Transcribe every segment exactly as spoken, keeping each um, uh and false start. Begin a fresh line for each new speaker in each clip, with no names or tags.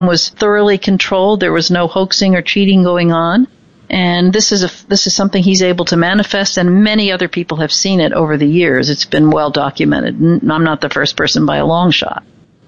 was thoroughly controlled. There was no hoaxing or cheating going on. And this is a, this is something he's able to manifest, and many other people have seen it over the years. It's been well documented. I'm not the first person by a long shot.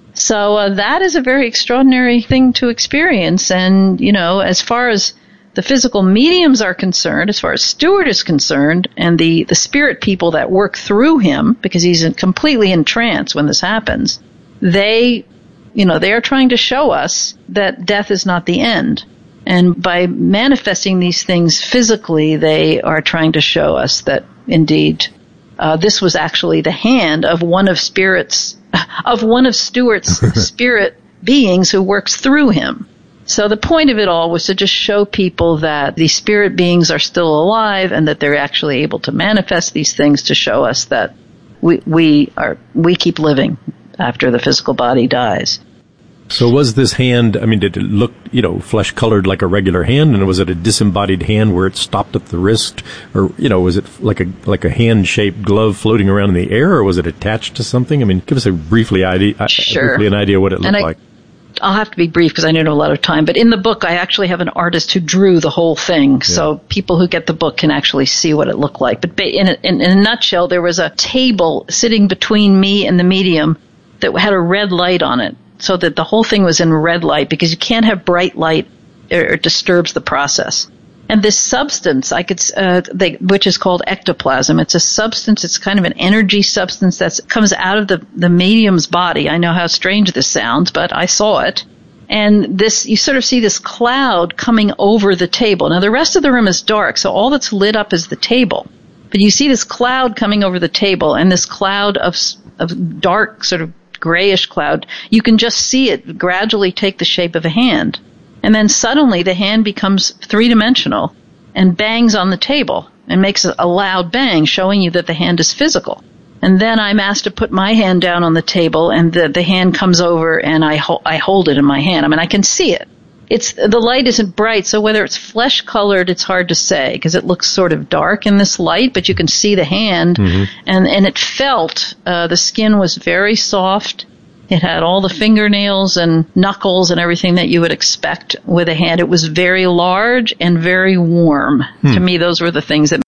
So uh, that is a very extraordinary thing to experience. And, you know, as far as the physical mediums are concerned, as far as Stewart is concerned, and the, the spirit people that work through him, because he's in, completely in trance when this happens, they, you know, they are trying to show us that death is not the end. And by manifesting these things physically, they are trying to show us that, indeed, uh, this was actually the hand of one of spirits, of one of Stewart's spirit beings who works through him. So the point of it all was to just show people that these spirit beings are still alive and that they're actually able to manifest these things to show us that we we are we keep living after the physical body dies.
So was this hand, I mean, did it look, you know, flesh-colored like a regular hand, and was it a disembodied hand where it stopped at the wrist? Or, you know, was it like a like a hand-shaped glove floating around in the air, or was it attached to something? I mean, give us a briefly idea,
sure.
briefly an idea what it looked
I,
like.
I'll have to be brief because I don't have a lot of time, but in the book I actually have an artist who drew the whole thing, yeah. So people who get the book can actually see what it looked like. But in a, in, in a nutshell, there was a table sitting between me and the medium that had a red light on it, so that the whole thing was in red light, because you can't have bright light or it disturbs the process. And this substance, I could, uh, they, which is called ectoplasm, it's a substance, it's kind of an energy substance that comes out of the, the medium's body. I know how strange this sounds, but I saw it. And this, you sort of see this cloud coming over the table. Now the rest of the room is dark, so all that's lit up is the table. But you see this cloud coming over the table, and this cloud of, of dark sort of grayish cloud, you can just see it gradually take the shape of a hand. And then suddenly the hand becomes three-dimensional and bangs on the table and makes a loud bang, showing you that the hand is physical. And then I'm asked to put my hand down on the table, and the, the hand comes over, and I, ho- I hold it in my hand. I mean, I can see it. It's, the light isn't bright, so whether it's flesh-colored, it's hard to say, because it looks sort of dark in this light, but you can see the hand, mm-hmm. and, and it felt, uh, the skin was very soft. It had all the fingernails and knuckles and everything that you would expect with a hand. It was very large and very warm. Hmm. To me, those were the things that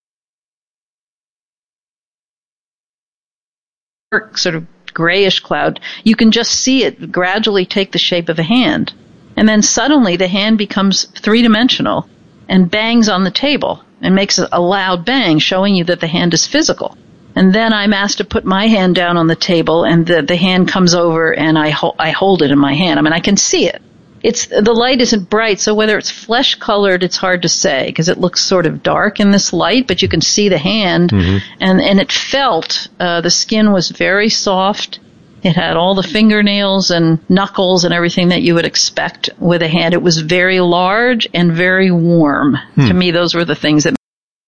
sort of grayish cloud. You can just see it gradually take the shape of a hand. And then suddenly the hand becomes three-dimensional and bangs on the table and makes a loud bang, showing you that the hand is physical. And then I'm asked to put my hand down on the table, and the, the hand comes over, and I, ho- I hold it in my hand. I mean, I can see it. It's, the light isn't bright, so whether it's flesh-colored, it's hard to say, because it looks sort of dark in this light, but you can see the hand, mm-hmm. and, and it felt, uh, the skin was very soft. It had all the fingernails and knuckles and everything that you would expect with a hand. It was very large and very warm. Hmm. To me, those were the things that.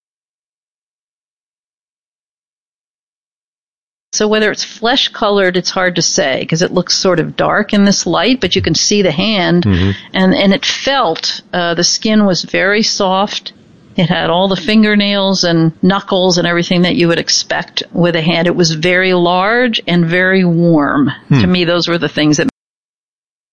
So whether it's flesh-colored, it's hard to say, because it looks sort of dark in this light, but you can see the hand, mm-hmm. and, and it felt, uh, the skin was very soft. It had all the fingernails and knuckles and everything that you would expect with a hand. It was very large and very warm. Hmm. To me, those were the things that